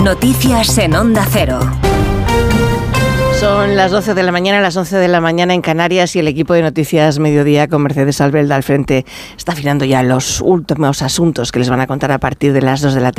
Noticias en Onda Cero. Son las 12 de la mañana, las 11 de la mañana en Canarias, y el equipo de Noticias Mediodía con Mercedes Albelda al frente está afinando ya los últimos asuntos que les van a contar a partir de las 2 de la tarde.